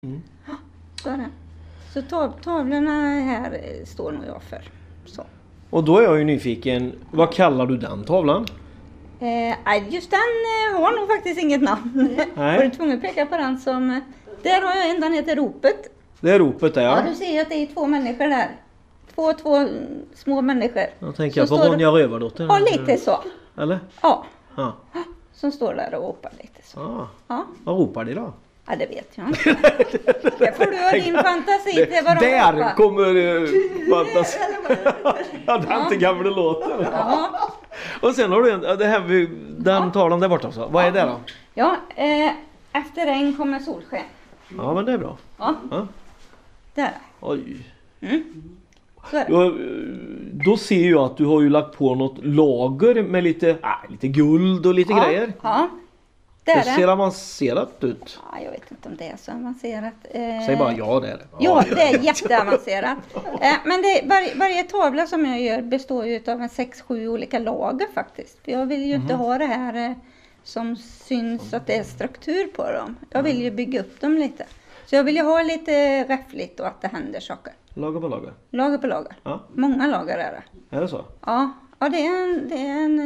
Så är det. Så tavlorna här står nog jag för. Så. Och då är jag ju nyfiken, vad kallar du den tavlan? Just den har nog faktiskt inget namn. Nej. Var du tvungen att peka på den som... Där har jag en, den heter Ropet. Det är ropet där, Ja, ja. du ser ju att det är 2 människor där. Två små människor. Jag tänker Så på står Ronja Rövardotter. Ja, lite så. Eller? Ja, Ja. som står där och ropar lite så. Ah. Ja, Vad ropar de då? ja det vet jag inte. Det får du ha din fantasi till vad de Där ropar. kommer fantasi. Ja, det är inte gamla låten. Ja, Och sen har du det här, den tavlan där borta också. Vad är det då? ja efter regn kommer solsken. Ja, men det är bra. Ja, Ja. där. Oj. Så är det. Då ser jag att du har ju lagt på något lager med lite guld och lite grejer. Ja, Det där ser avancerat ut. Ja, jag vet inte om det är så avancerat. Säg bara ja, det är det. Ja, det är jätteavancerat. Men varje tavla som jag gör består ju av 6-7 olika lager faktiskt. För jag vill ju inte ha det här som syns att det är struktur på dem. Jag vill ju bygga upp dem lite. Så jag vill ju ha lite räffligt och att det händer saker. Lager på lager. Lager på lager. Ja. Många lager är det. Är det så? Ja, det är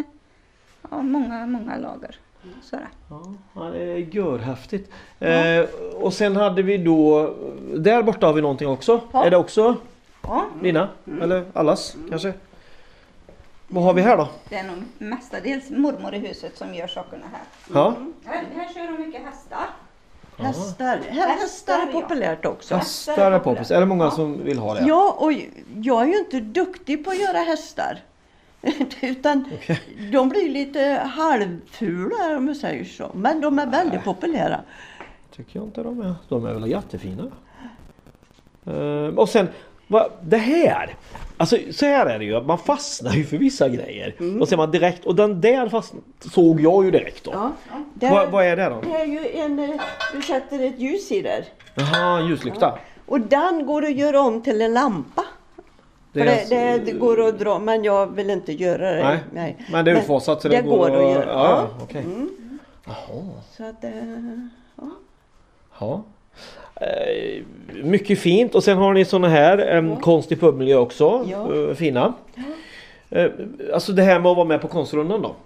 många lager. Så är det. Ja, det är görhäftigt. Och sen hade vi då, där borta har vi någonting också. Ja. Är det också Ja, dina? Eller allas kanske? Vad har vi här då? det är nog mestadels mormor i huset som gör sakerna här. Ja. Här kör de mycket hästar. Hästar är populärt också. Hästar är poppis. Är det många som vill ha det? Ja, och jag är ju inte duktig på att göra hästar. Utan de blir lite halvfula om jag säger så. Men de är väldigt populära. Tycker jag inte de är. De är väl jättefina. Och sen, det här. Alltså så här är det ju. Man fastnar ju för vissa grejer. Och ser man direkt. Och den där såg jag ju direkt då. Ja, Vad är det då? det är ju du sätter ett ljus i där. Jaha, ljuslykta. Och den går att göra om till en lampa. Det går att dra, men jag vill inte göra det. Nej. Men det är utfasat så det går att göra. Ja, okej. Jaha. Så att, Ja. Mycket fint. Och sen har ni såna här konst i pubmiljö också. Ja. Fina. Alltså det här med att vara med på konstrundan då.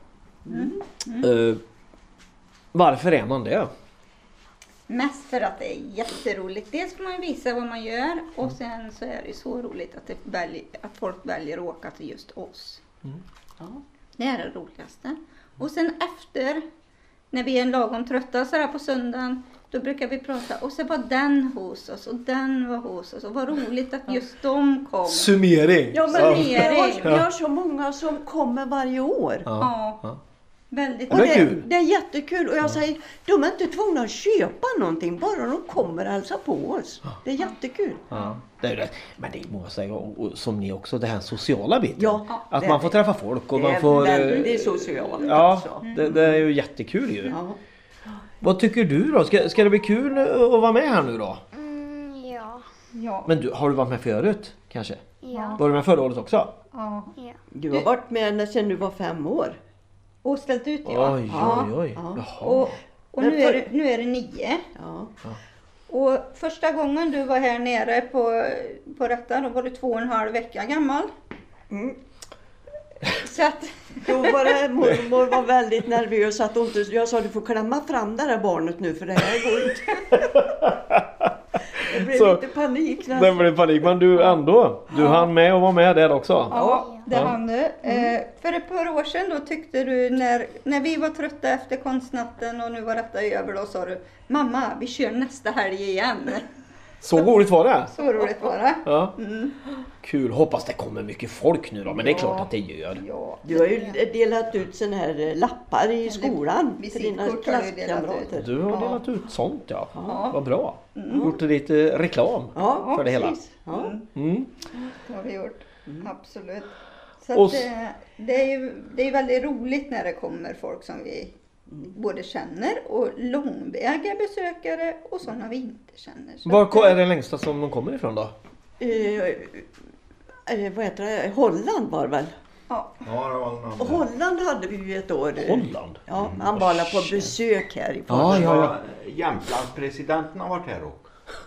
Varför är man det? Mest för att det är jätteroligt. Dels får man ju visa vad man gör. Och sen så är det ju så roligt att folk väljer att åka till just oss. Ja, det är det roligaste. Och sen efter, när vi är lagom trötta så här på söndagen, då brukar vi prata. Och så var den hos oss och den var hos oss. Och vad roligt att just de kom. Summering. ja, men Summering. vi har så många som kommer varje år. Ja. Väldigt Och det är kul. det är jättekul. Och jag säger, de är inte tvungna att köpa någonting. Bara de kommer och hälsar på oss. Det är jättekul. Ja, det är det. Men det måste jag säga, och som ni också, det här sociala biten. Ja, att det man är får träffa folk och det man är får... väldigt socialt. Ja, alltså. det är ju jättekul ju. Ja. Vad tycker du då? Ska det bli kul att vara med här nu då? Ja. Ja. Men har du varit med förut kanske? Ja. Var du med förra året också? Ja. Du har varit med sedan du var 5 år. Och ställt ut Oj. Ja. Jaha. Och nu är det 9. Ja. Och första gången du var här nere på detta, då var du 2,5 veckor gammal. Så att... Då var det, mormor var väldigt nervös att hon inte, jag sa du får klämma fram det där barnet nu för det här går inte. Det blev Så- lite panik. Det blev panik, men du ändå. Du hann med och var med där också. Ja, det hann du. För ett par år sedan då tyckte du, när vi var trötta efter konstnatten och nu var detta över, då sa du, mamma, vi kör nästa helg igen. Så roligt var det. Så roligt var det. Ja. Kul, hoppas det kommer mycket folk nu då, men det är klart att det gör. Ja, Du har ju delat ut såna här lappar i skolan till dina visitkort har du delat klasskamrater. Du har delat ut sånt, ja. Ja. Vad bra. Gjort lite reklam Ja, för det hela. precis. Ja. det har vi gjort. Absolut. Så Och att, det är ju väldigt roligt när det kommer folk som vi både känner och långväga besökare och sådana vi inte känner. Så Var är det längsta som de kommer ifrån då? Vad heter det? Holland var det väl? ja. Ja, det var en annan. Holland hade vi ju ett år. Holland? Ja, han var alla på besök här i Ja, Holland. ja, ja. Jämtlandspresidenten har varit här och